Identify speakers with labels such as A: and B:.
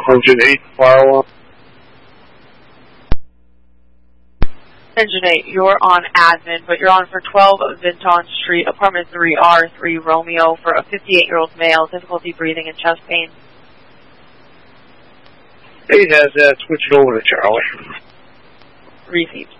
A: Engine 8, fire alarm.
B: Engine 8, you're on admin, but you're on for 12 Vinton Street, apartment 3R3 Romeo, for a 58-year-old male, difficulty breathing and chest pain.
A: 8 has that, switch it over to Charlie.
B: Received.